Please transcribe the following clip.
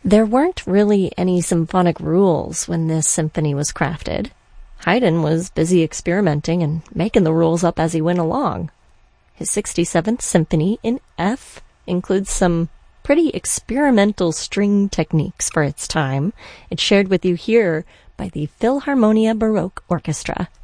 There weren't really any symphonic rules when this symphony was crafted. Haydn was busy experimenting and making the rules up as he went along. His 67th Symphony in F includes some pretty experimental string techniques for its time. It's shared with you here by the Philharmonia Baroque Orchestra.